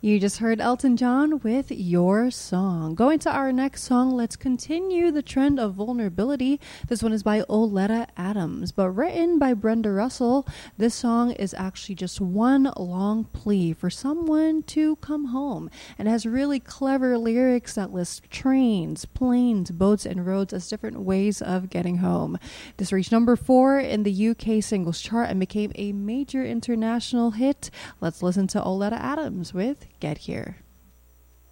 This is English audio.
You just heard Elton John with Your Song. Going to our next song, let's continue the trend of vulnerability. This one is by Oleta Adams, but written by Brenda Russell. This song is actually just one long plea for someone to come home, and has really clever lyrics that list trains, planes, boats, and roads as different ways of getting home. This reached number 4 in the UK singles chart and became a major international hit. Let's listen to Oleta Adams with Get Here.